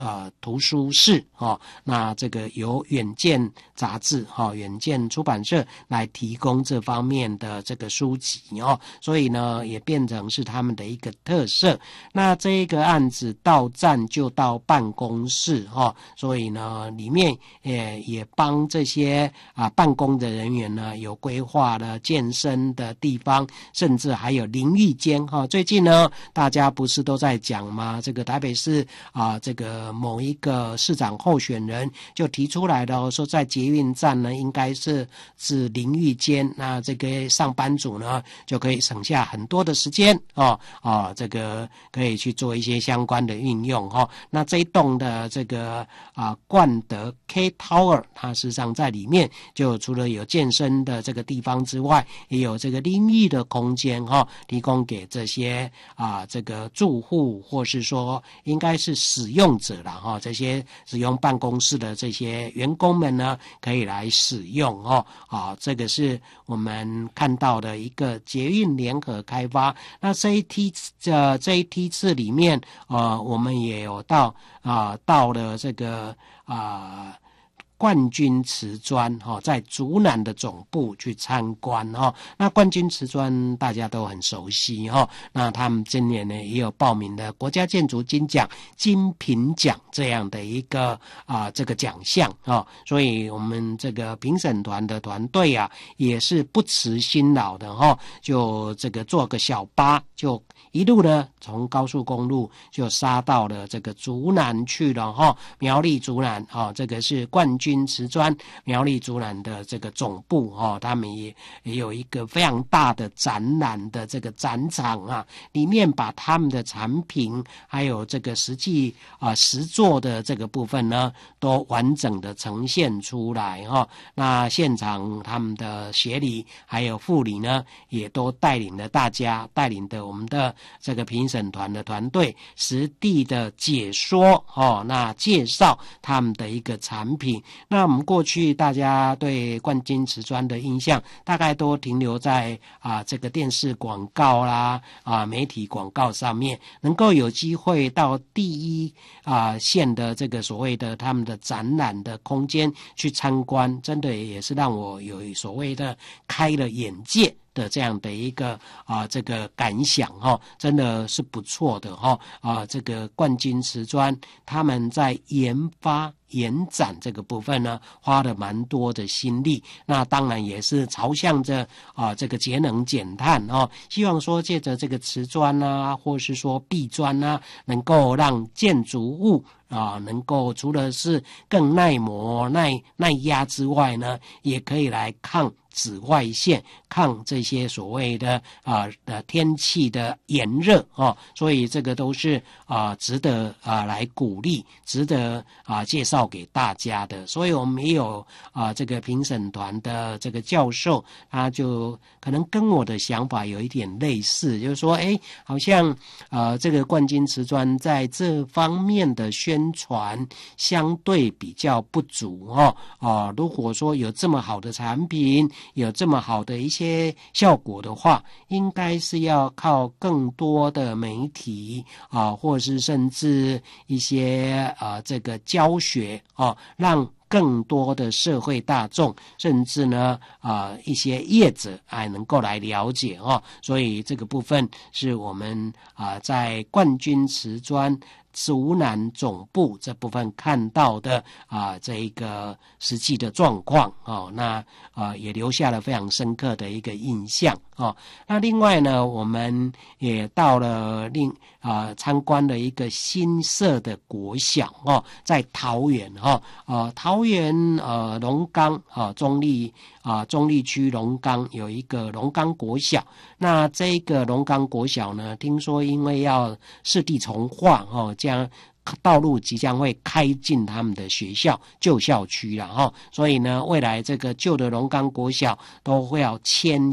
图书室那这个由远见杂志远见出版社来提供这方面的这个书籍所以呢也变成是他们的一个特色。那这一个案子到站就到办公室所以呢里面也帮这些办公的人员呢有规划了健身的地方，甚至还有淋浴间最近呢大家不是都在讲吗？这个台北市这个某一个市长候选人就提出来了说在捷运站呢应该是淋浴间，那这个上班族呢就可以省下很多的时间这个可以去做一些相关的运用那这一栋的这个冠德 K Tower 它事实上在里面就除了有健身的这个地方之外，也有这个淋浴的空间提供给这些这个住户或是说应该是使用者啦这些使用办公室的这些员工们呢可以来使用这个是我们看到的一个捷运联合开发。那这一梯次里面我们也有到了这个冠军瓷砖在竹南的总部去参观那冠军瓷砖大家都很熟悉那他们今年呢也有报名的国家建筑金奖、金品奖这样的一个这个奖项所以我们这个评审团的团队也是不辞辛劳的就这个坐个小巴就一路呢从高速公路就杀到了这个竹南去了苗栗竹南这个是冠军瓷砖苗栗竹南的这个总部他们也有一个非常大的展览的这个展场里面把他们的产品还有这个实际实作的这个部分呢都完整的呈现出来那现场他们的协理还有副理呢也都带领了大家，带领的我们的这个评审团的团队实地的解说那介绍他们的一个产品。那我们过去大家对冠军瓷砖的印象大概都停留在这个电视广告啦媒体广告上面，能够有机会到第一线的这个所谓的他们的展览的空间去参观，真的也是让我有所谓的开了眼界的这样的一个这个感想真的是不错的这个冠军瓷砖他们在研发延展这个部分呢花了蛮多的心力，那当然也是朝向着这个节能减碳希望说借着这个瓷砖或是说壁砖能够让建筑物能够除了是更耐磨耐压之外呢，也可以来抗紫外线，抗这些所谓的天气的炎热所以这个都是值得来鼓励，值得介绍给大家的。所以我们也有这个评审团的这个教授，他就可能跟我的想法有一点类似，就是说好像这个冠军瓷砖在这方面的宣传相对比较不足如果说有这么好的产品，有这么好的一些效果的话，应该是要靠更多的媒体或是甚至一些这个教学让更多的社会大众甚至呢一些业者能够来了解所以这个部分是我们在冠军瓷砖竹南总部这部分看到的这一个实际的状况那也留下了非常深刻的一个印象那另外呢我们也到了参观了一个新设的国小在桃园桃园龙岗中立区龙岗有一个龙岗国小，那这个龙岗国小呢听说因为要市地重划将道路即将会开进他们的学校旧校区了所以呢未来这个旧的龙岗国小都会要迁校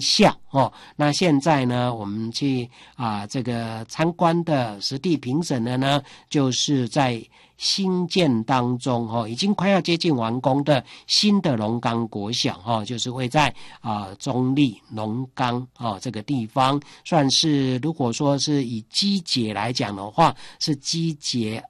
那现在呢，我们去这个参观的实地评审的呢，就是在新建当中已经快要接近完工的新的龙岗国小就是会在中立龙岗这个地方，算是如果说是以机捷来讲的话，是机捷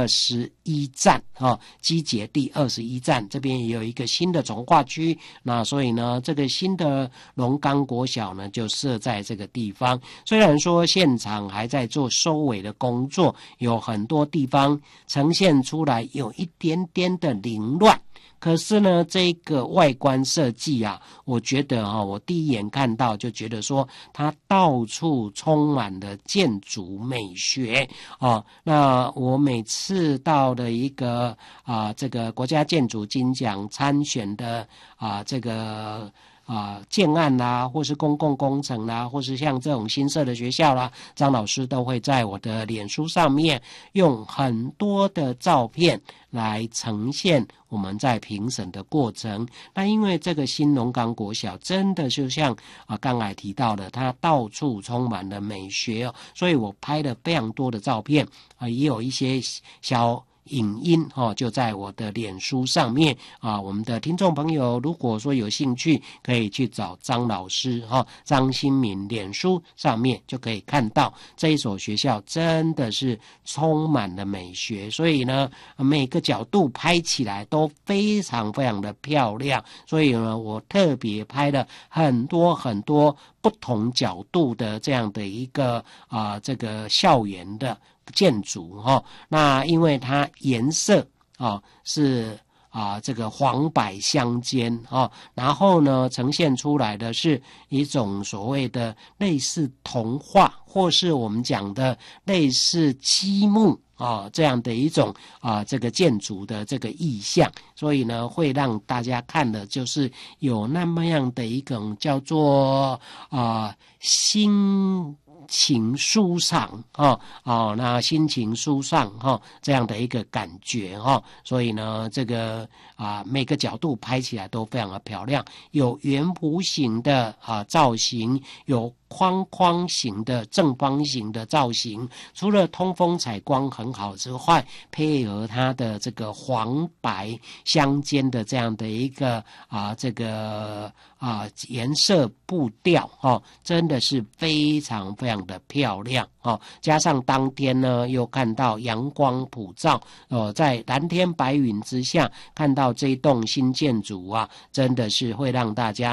21站机捷第21站，这边也有一个新的重划区，那所以呢，这个新的龙岗国小呢就设在这个地方。虽然说现场还在做收尾的工作，有很多地方呈现出来有一点点的凌乱，可是呢，这个外观设计我觉得我第一眼看到就觉得说，它到处充满了建筑美学那我每次到了一个这个国家建筑金奖参选的这个建案啦，或是公共工程啦，或是像这种新设的学校啦，张老师都会在我的脸书上面用很多的照片来呈现我们在评审的过程。那因为这个新龙岗国小真的就像刚才提到的，它到处充满了美学所以我拍了非常多的照片也有一些小影音就在我的脸书上面我们的听众朋友如果说有兴趣，可以去找张老师张新民，脸书上面就可以看到这一所学校真的是充满了美学，所以呢每个角度拍起来都非常非常的漂亮，所以呢我特别拍了很多很多不同角度的这样的一个这个校园的建筑那因为它颜色是这个黄白相间然后呢呈现出来的是一种所谓的类似童话，或是我们讲的类似积木这样的一种这个建筑的这个意象，所以呢会让大家看的就是有那么样的一种叫做心情舒畅那心情舒畅这样的一个感觉所以呢这个每个角度拍起来都非常的漂亮，有圆弧形的造型，有框框型的正方形的造型，除了通风采光很好之外，配合它的这个黄白相间的这样的一个这个颜色步调真的是非常非常的漂亮加上当天呢又看到阳光普照在蓝天白云之下看到这一栋新建筑真的是会让大家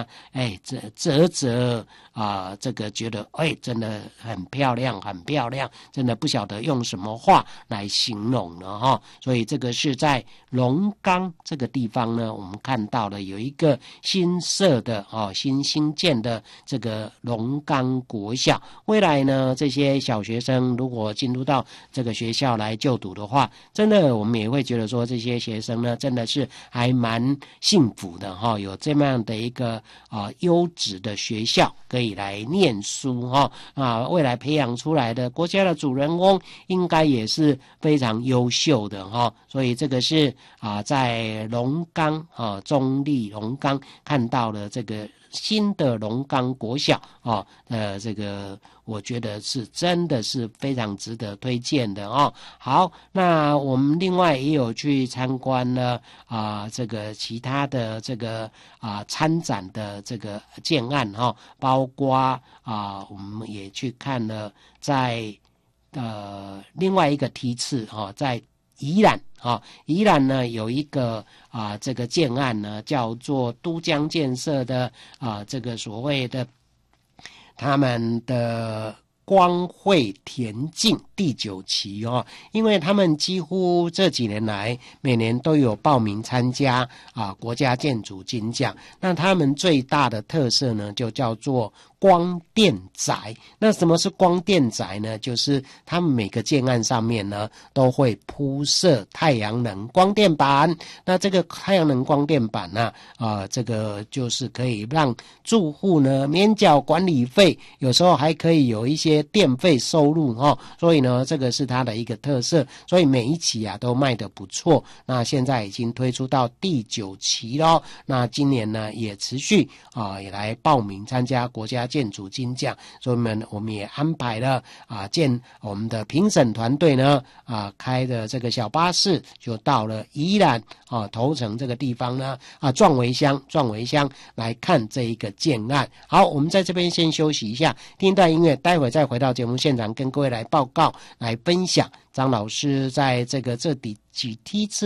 这个觉得真的很漂亮很漂亮，真的不晓得用什么话来形容了所以这个是在龙岗这个地方呢，我们看到了有一个新设的新建的这个龙岗国小，未来呢这些小学生如果进入到这个学校来就读的话，真的我们也会觉得说这些学生呢真的是还蛮幸福的有这么样的一个优质的学校可以来念书未来培养出来的国家的主人翁应该也是非常优秀的所以这个是在龙岗中立龙岗看到了这个新的龙岗国小这个我觉得是真的是非常值得推荐的好，那我们另外也有去参观了这个其他的这个参展的这个建案包括我们也去看了在另外一个梯次在宜兰宜兰呢有一个这个建案呢叫做都江建设的这个所谓的他们的光惠田径第9期因为他们几乎这几年来每年都有报名参加国家建筑金奖，那他们最大的特色呢就叫做光电宅。那什么是光电宅呢？就是他们每个建案上面呢都会铺设太阳能光电板，那这个太阳能光电板呢这个就是可以让住户呢免缴管理费，有时候还可以有一些电费收入所以呢这个是它的一个特色，所以每一期都卖得不错，那现在已经推出到第9期了，那今年呢也持续也来报名参加国家建筑金奖，所以我们也安排了我们的评审团队呢开的这个小巴士就到了宜兰头城这个地方呢壮围乡来看这一个建案。好，我们在这边先休息一下，听一段音乐，待会再回到节目现场跟各位来报告来分享张老师在这几梯次